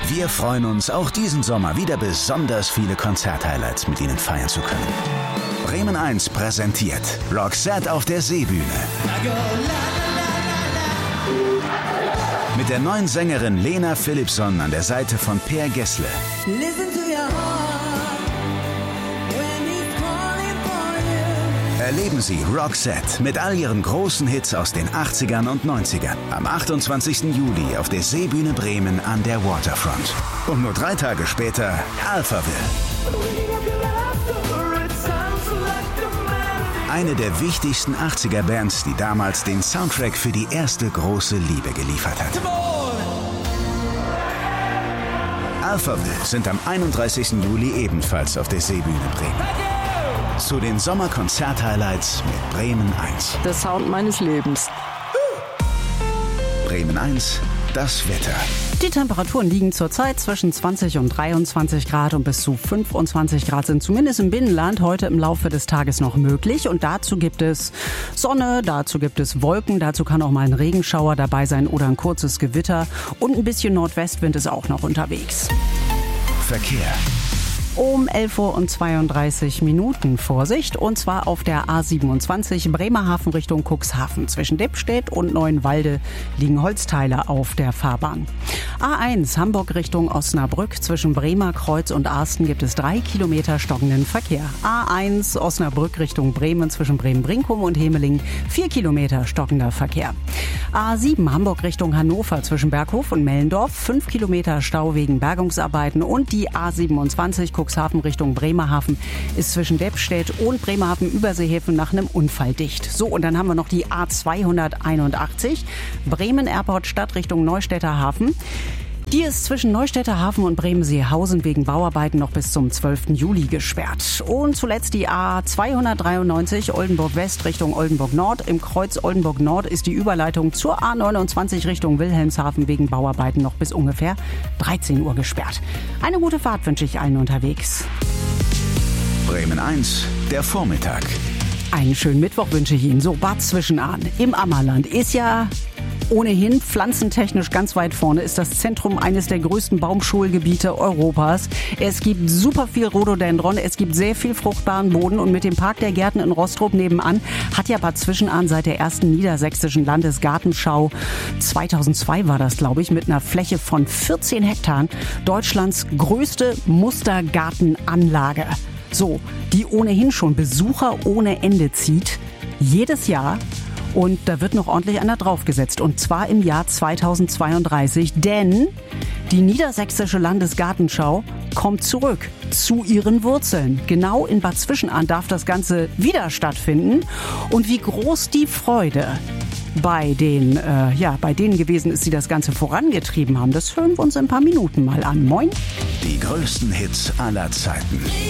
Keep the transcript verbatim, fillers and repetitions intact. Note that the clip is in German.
Wir freuen uns, auch diesen Sommer wieder besonders viele Konzert-Highlights mit Ihnen feiern zu können. Bremen eins präsentiert Roxette auf der Seebühne. Mit der neuen Sängerin Lena Philipsson an der Seite von Per Gessle. Erleben Sie Roxette mit all ihren großen Hits aus den achtzigern und neunzigern am achtundzwanzigsten Juli auf der Seebühne Bremen an der Waterfront. Und nur drei Tage später Alphaville. Eine der wichtigsten achtziger-Bands, die damals den Soundtrack für die erste große Liebe geliefert hat. Alphaville sind am einunddreißigsten Juli ebenfalls auf der Seebühne Bremen. Zu den Sommerkonzert-Highlights mit Bremen eins. Der Sound meines Lebens. Bremen eins, das Wetter. Die Temperaturen liegen zurzeit zwischen zwanzig und dreiundzwanzig Grad und bis zu fünfundzwanzig Grad sind zumindest im Binnenland heute im Laufe des Tages noch möglich. Und dazu gibt es Sonne, dazu gibt es Wolken, dazu kann auch mal ein Regenschauer dabei sein oder ein kurzes Gewitter. Und ein bisschen Nordwestwind ist auch noch unterwegs. Verkehr. Um elf Uhr und zweiunddreißig Minuten Vorsicht, und zwar auf der A siebenundzwanzig Bremerhaven Richtung Cuxhaven. Zwischen Lippstädt und Neuenwalde liegen Holzteile auf der Fahrbahn. A eins Hamburg Richtung Osnabrück. Zwischen Bremerkreuz und Arsten gibt es drei Kilometer stockenden Verkehr. A eins Osnabrück Richtung Bremen. Zwischen Bremen-Brinkum und Hemeling vier Kilometer stockender Verkehr. A sieben Hamburg Richtung Hannover. Zwischen Berghof und Mellendorf fünf Kilometer Stau wegen Bergungsarbeiten. Und die A siebenundzwanzig Cuxhaven Richtung Bremerhaven ist zwischen Lippstädt und Bremerhaven-Überseehäfen nach einem Unfall dicht. So, und dann haben wir noch die A zweihunderteinundachtzig Bremen Airport Stadt Richtung Neustädter Hafen. Die ist zwischen Neustädter Hafen und Bremen-Seehausen wegen Bauarbeiten noch bis zum zwölften Juli gesperrt. Und zuletzt die A zweihundertdreiundneunzig Oldenburg West Richtung Oldenburg Nord. Im Kreuz Oldenburg Nord ist die Überleitung zur A neunundzwanzig Richtung Wilhelmshaven wegen Bauarbeiten noch bis ungefähr dreizehn Uhr gesperrt. Eine gute Fahrt wünsche ich allen unterwegs. Bremen eins, der Vormittag. Einen schönen Mittwoch wünsche ich Ihnen. So, Bad Zwischenahn im Ammerland ist ja ohnehin pflanzentechnisch ganz weit vorne, ist das Zentrum eines der größten Baumschulgebiete Europas. Es gibt super viel Rhododendron, es gibt sehr viel fruchtbaren Boden und mit dem Park der Gärten in Rostrop nebenan hat ja Bad Zwischenahn seit der ersten niedersächsischen Landesgartenschau zweitausendzwei war das, glaube ich, mit einer Fläche von vierzehn Hektar Deutschlands größte Mustergartenanlage. So, die ohnehin schon Besucher ohne Ende zieht. Jedes Jahr. Und da wird noch ordentlich einer draufgesetzt. Und zwar im Jahr zweitausendzweiunddreißig. Denn die niedersächsische Landesgartenschau kommt zurück zu ihren Wurzeln. Genau in Bad Zwischenahn darf das Ganze wieder stattfinden. Und wie groß die Freude bei den, äh, ja, bei denen gewesen ist, die das Ganze vorangetrieben haben, das hören wir uns in ein paar Minuten mal an. Moin. Die größten Hits aller Zeiten.